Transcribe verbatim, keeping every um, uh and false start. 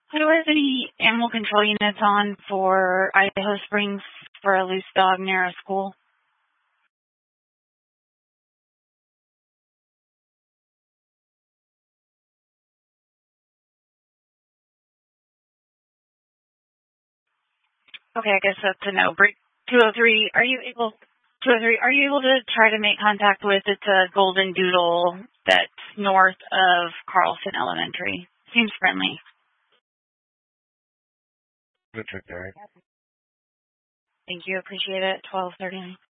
Do you have any animal control units on for Idaho Springs for a loose dog near a school? Okay, I guess that's a no. Break two oh three, are you able, two oh three, are you able to try to make contact with, it's a golden doodle that's north of Carlson Elementary. Seems friendly. Good trick, Derek. Thank you, appreciate it. twelve thirty-nine.